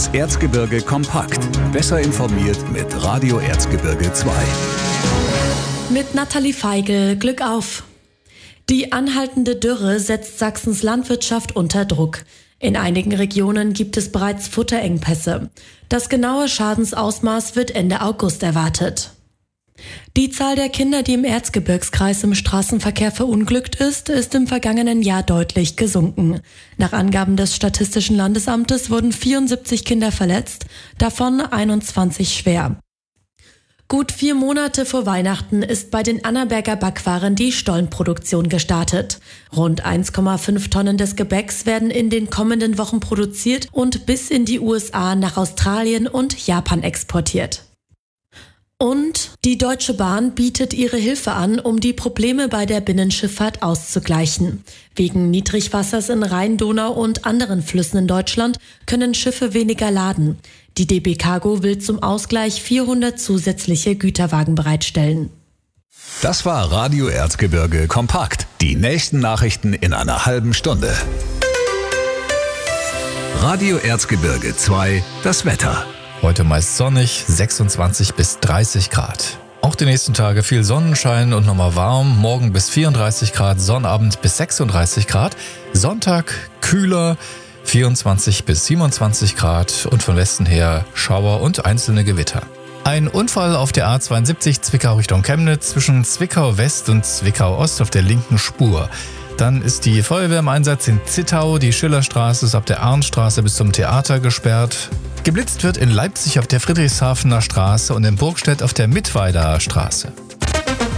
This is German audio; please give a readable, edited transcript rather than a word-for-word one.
Erzgebirge kompakt. Besser informiert mit Radio Erzgebirge 2. Mit Nathalie Feigl, Glück auf! Die anhaltende Dürre setzt Sachsens Landwirtschaft unter Druck. In einigen Regionen gibt es bereits Futterengpässe. Das genaue Schadensausmaß wird Ende August erwartet. Die Zahl der Kinder, die im Erzgebirgskreis im Straßenverkehr verunglückt ist im vergangenen Jahr deutlich gesunken. Nach Angaben des Statistischen Landesamtes wurden 74 Kinder verletzt, davon 21 schwer. Gut 4 Monate vor Weihnachten ist bei den Annaberger Backwaren die Stollenproduktion gestartet. Rund 1,5 Tonnen des Gebäcks werden in den kommenden Wochen produziert und bis in die USA, nach Australien und Japan exportiert. Und die Deutsche Bahn bietet ihre Hilfe an, um die Probleme bei der Binnenschifffahrt auszugleichen. Wegen Niedrigwassers in Rhein, Donau und anderen Flüssen in Deutschland können Schiffe weniger laden. Die DB Cargo will zum Ausgleich 400 zusätzliche Güterwagen bereitstellen. Das war Radio Erzgebirge kompakt. Die nächsten Nachrichten in einer halben Stunde. Radio Erzgebirge 2, das Wetter. Heute meist sonnig, 26 bis 30 Grad. Auch die nächsten Tage viel Sonnenschein und nochmal warm. Morgen bis 34 Grad, Sonnabend bis 36 Grad. Sonntag kühler, 24 bis 27 Grad und von Westen her Schauer und einzelne Gewitter. Ein Unfall auf der A72 Zwickau Richtung Chemnitz zwischen Zwickau West und Zwickau Ost auf der linken Spur. Dann ist die Feuerwehr im Einsatz in Zittau. Die Schillerstraße ist ab der Arnstraße bis zum Theater gesperrt. Geblitzt wird in Leipzig auf der Friedrichshafener Straße und in Burgstedt auf der Mittweider Straße.